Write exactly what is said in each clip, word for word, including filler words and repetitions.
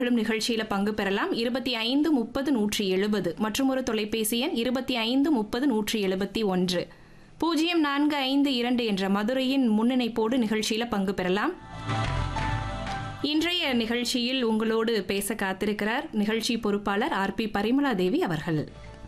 மேலும் நிகழ்ச்சியில பங்கு பெறலாம். இருபத்தி ஐந்து முப்பது நூற்றி எழுபது மற்றும் ஒரு தொலைபேசி எண் இருபத்தி ஐந்து முப்பது நூற்றி எழுபத்தி ஒன்று பூஜ்ஜியம் நான்கு ஐந்து இரண்டு என்ற மதுரையின் முன்னிணைப்போடு நிகழ்ச்சியில பங்கு பெறலாம். இன்றைய நிகழ்ச்சியில் உங்களோடு பேச காத்திருக்கிறார் நிகழ்ச்சி பொறுப்பாளர் ஆர் பி பரிமளா தேவி அவர்கள்.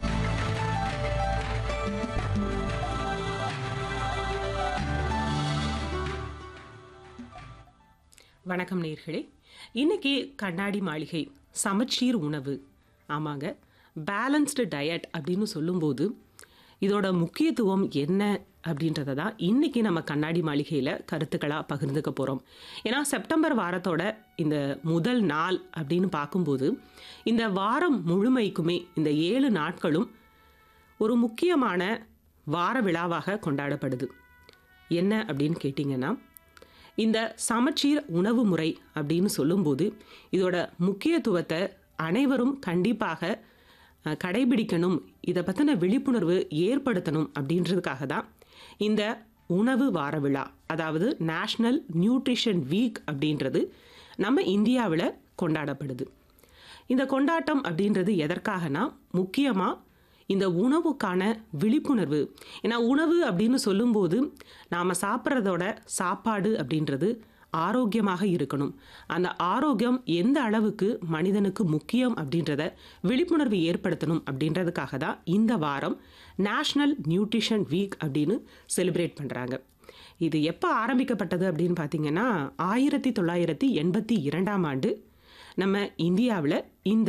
வணக்கம் நேயர்களே. இன்னைக்கு கண்ணாடி மாளிகை சமச்சீர் உணவு, ஆமாங்க, பேலன்ஸ்டு டயட் அப்படின்னு சொல்லும்போது இதோட முக்கியத்துவம் என்ன அப்படின்றத தான் இன்னைக்கு நம்ம கண்ணாடி மாளிகையில் கருத்துக்களாக பகிர்ந்துக்க போகிறோம். ஏன்னா செப்டம்பர் வாரத்தோட இந்த முதல் நாள் அப்படின்னு பார்க்கும்போது இந்த வாரம் முழுமைக்குமே இந்த ஏழு நாட்களும் ஒரு முக்கியமான வார விழாவாக கொண்டாடப்படுது. என்ன அப்படின்னு கேட்டிங்கன்னா, இந்த சமச்சீர் உணவு முறை அப்படின்னு சொல்லும்போது இதோட முக்கியத்துவத்தை அனைவரும் கண்டிப்பாக கடைபிடிக்கணும், இதை பற்றின விழிப்புணர்வு ஏற்படுத்தணும் அப்படின்றதுக்காக தான் இந்த உணவு வார விழா, அதாவது நேஷ்னல் நியூட்ரிஷன் வீக் அப்படின்றது நம்ம இந்தியாவில் கொண்டாடப்படுது. இந்த கொண்டாட்டம் அப்படின்றது எதற்காகனா, முக்கியமாக இந்த உணவுக்கான விழிப்புணர்வு. ஏன்னா உணவு அப்படின்னு சொல்லும்போது நாம் சாப்பிட்றதோட சாப்பாடு அப்படின்றது ஆரோக்கியமாக இருக்கணும். அந்த ஆரோக்கியம் எந்த அளவுக்கு மனிதனுக்கு முக்கியம் அப்படின்றத விழிப்புணர்வு ஏற்படுத்தணும் அப்படின்றதுக்காக தான் இந்த வாரம் நேஷ்னல் நியூட்ரிஷன் வீக் அப்படின்னு செலிப்ரேட் பண்ணுறாங்க. இது எப்போ ஆரம்பிக்கப்பட்டது அப்படின்னு பார்த்தீங்கன்னா, ஆயிரத்தி தொள்ளாயிரத்தி எண்பத்தி இரண்டாம் ஆண்டு நம்ம இந்தியாவில் இந்த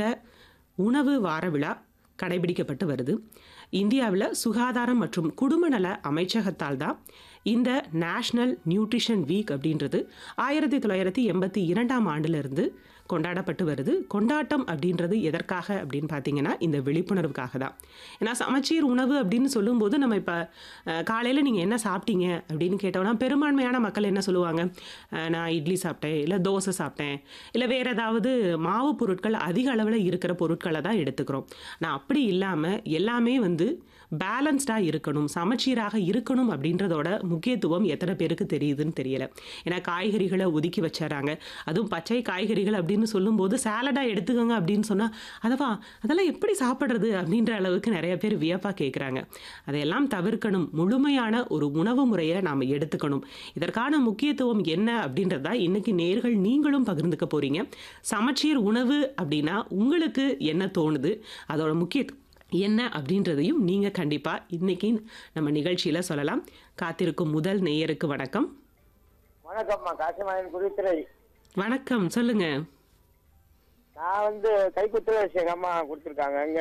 உணவு வார விழா கடைபிடிக்கப்பட்டு வருது. இந்தியாவில் சுகாதாரம் மற்றும் குடும்ப நல அமைச்சகத்தால் தான் இந்த நேஷ்னல் நியூட்ரிஷன் வீக் அப்படின்றது ஆயிரத்தி தொள்ளாயிரத்தி எண்பத்தி இரண்டாம் ஆண்டிலிருந்து கொண்டாடப்பட்டு வருது. கொண்டாட்டம் அப்படின்றது எதற்காக அப்படின்னு பார்த்தீங்கன்னா, இந்த விழிப்புணர்வுக்காக தான். ஏன்னா சமச்சீர் உணவு அப்படின்னு சொல்லும்போது நம்ம இப்போ காலையில் நீங்கள் என்ன சாப்பிட்டீங்க அப்படின்னு கேட்டோம்னா பெரும்பான்மையான மக்கள் என்ன சொல்லுவாங்க, நான் இட்லி சாப்பிட்டேன், இல்லை தோசை சாப்பிட்டேன், இல்லை வேறு ஏதாவது மாவு பொருட்கள் அதிக அளவில் இருக்கிற பொருட்களை தான் எடுத்துக்கிறோம். நான் அப்படி இல்லாமல் எல்லாமே வந்து பேலன்ஸ்டாக இருக்கணும், சமச்சீராக இருக்கணும் அப்படின்றதோட முக்கியத்துவம் எத்தனை பேருக்கு தெரியுதுன்னு தெரியல. ஏன்னா காய்கறிகளை ஒதுக்கி வச்சிடறாங்க. அதுவும் பச்சை காய்கறிகள் அப்படின்னு சொல்லும்போது சாலடாக எடுத்துக்கோங்க அப்படின்னு சொன்னால் அதவா அதெல்லாம் எப்படி சாப்பிட்றது அப்படின்ற அளவுக்கு நிறைய பேர் வியப்பாக கேட்குறாங்க. அதையெல்லாம் தவிர்க்கணும், முழுமையான ஒரு உணவு முறையை நாம் எடுத்துக்கணும். இதற்கான முக்கியத்துவம் என்ன அப்படின்றதா இன்னைக்கு நேர்கள் நீங்களும் பகிர்ந்துக்க போகிறீங்க. சமச்சீர் உணவு அப்படின்னா உங்களுக்கு என்ன தோணுது, அதோட முக்கியத்துவம் என்ன அப்படின்றதையும் நீங்கள் கண்டிப்பாக இன்னைக்கு நம்ம நிகழ்ச்சியில் சொல்லலாம். காத்திருக்கும் முதல் நேயருக்கு வணக்கம். வணக்கம்மா, காசிமாயன் குடித்துறை. வணக்கம், சொல்லுங்க. நான் வந்து கைக்குத்தல் அரிசி எங்க அம்மா கொடுத்துருக்காங்க. இங்க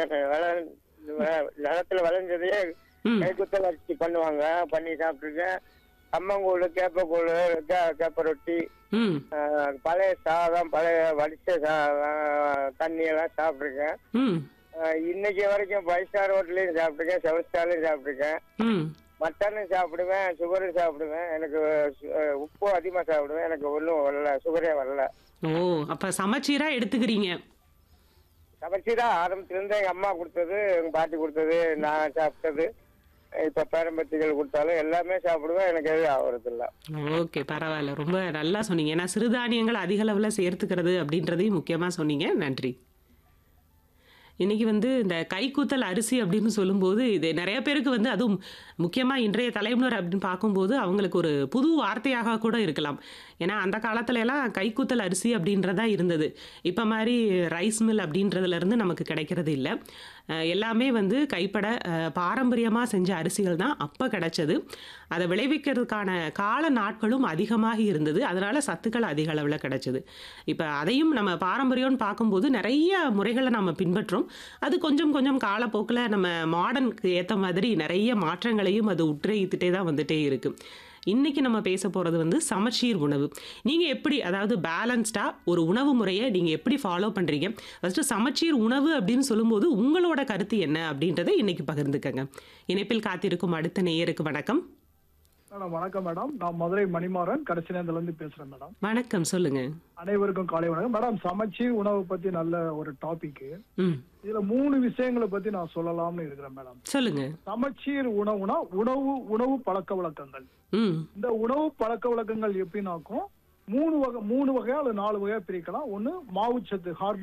நிலத்துல விளைஞ்சதையே கைக்குத்தல் அரிசி பண்ணுவாங்க, பண்ணி சாப்பிட்டுருக்கேன். கம்மங்கூழ், கேப்பக்கூழ், கேப்ப ரொட்டி, பழைய சாதம், பழைய வடிச்ச தண்ணி எல்லாம் சாப்பிட்டுருக்கேன். இன்னைக்கு வரைக்கும் ஃபைவ் ஸ்டார் ஹோட்டலையும் சாப்பிட்டுருக்கேன், செவன் ஸ்டார்லையும் சாப்பிட்டுருக்கேன். மட்டனும் சாப்பிடுவேன், சுகரும் சாப்பிடுவேன். எனக்கு உப்பு அதிகமாக சாப்பிடுவேன். எனக்கு ஒன்றும் வரல, சுகரே வரல. ஓ, அப்ப சமச்சீரா எடுத்துக்கிறீங்க? சமச்சீரா ஆரம்பத்திலிருந்து எங்க அம்மா கொடுத்தது, எங்க பாட்டி கொடுத்தது, நான் சாப்பிட்டது, இப்ப பேரம்பத்திகள் கொடுத்தாலும் எல்லாமே சாப்பிடுவேன். எனக்கு எதுவும் ஆகுறது இல்லை. ஓகே, பரவாயில்ல, ரொம்ப நல்லா சொன்னீங்க. ஏன்னா சிறுதானியங்கள் அதிக அளவில் சேர்த்துக்கிறது அப்படின்றதையும் முக்கியமாக சொன்னீங்க. நன்றி. இன்றைக்கி வந்து இந்த கைக்கூத்தல் அரிசி அப்படின்னு சொல்லும்போது இது நிறைய பேருக்கு வந்து, அதுவும் முக்கியமாக இன்றைய தலைமுறை அப்படின்னு பார்க்கும்போது அவங்களுக்கு ஒரு புது வார்த்தையாக கூட இருக்கலாம். ஏன்னா அந்த காலத்துல எல்லாம் கைக்கூத்தல் அரிசி அப்படின்றதா இருந்தது. இப்போ மாதிரி ரைஸ் மில் அப்படின்றதுலேருந்து நமக்கு கிடைக்கிறது இல்லை. எல்லாமே வந்து கைப்பட பாரம்பரியமாக செஞ்ச அரிசிகள் தான் அப்போ கிடைச்சது. அதை விளைவிக்கிறதுக்கான கால நாட்களும் அதிகமாக இருந்தது. அதனால் சத்துக்கள் அதிக அளவில் கிடைச்சது. இப்போ அதையும் நம்ம பாரம்பரியம்னு பார்க்கும்போது நிறைய முறைகளை நம்ம பின்பற்றோம். அது கொஞ்சம் கொஞ்சம் காலப்போக்கில் நம்ம மாடர்னுக்கு ஏற்ற மாதிரி நிறைய மாற்றங்களையும் அது உற்றயித்துட்டே தான் வந்துட்டே இருக்குது. இன்றைக்கி நம்ம பேச போகிறது வந்து சமச்சீர் உணவு. நீங்கள் எப்படி, அதாவது பேலன்ஸ்டாக ஒரு உணவு முறையை நீங்கள் எப்படி ஃபாலோ பண்ணுறீங்க? ஃபஸ்ட்டு சமச்சீர் உணவு அப்படின்னு சொல்லும்போது உங்களோட கருத்து என்ன அப்படின்றத இன்றைக்கி பகிர்ந்துக்கங்க. இணைப்பில் காத்திருக்கும் அடுத்த நேயருக்கு வணக்கம். மேடம் வணக்கம் மேடம். நான் மதுரை மணிமாறன் கடைசிலேந்துல இருந்து பேசுறேன் மேடம். வணக்கம், சொல்லுங்க. அனைவருக்கும் காலை வணக்கம் மேடம். சமச்சீர் உணவு பத்தி நல்ல ஒரு டாபிக். இதுல மூணு விஷயங்களை பத்தி நான் சொல்லலாம்னு இருக்கிறேன் மேடம். சொல்லுங்க. சமச்சீர் உணவுனா உணவு உணவு பழக்க வழக்கங்கள். இந்த உணவு பழக்க வழக்கங்கள் எப்படின்னாக்கும் மூணு வகை மூணு வகையா அல்லது நாலு வகையா பிரிக்கலாம். ஒண்ணு மாவுச்சத்து,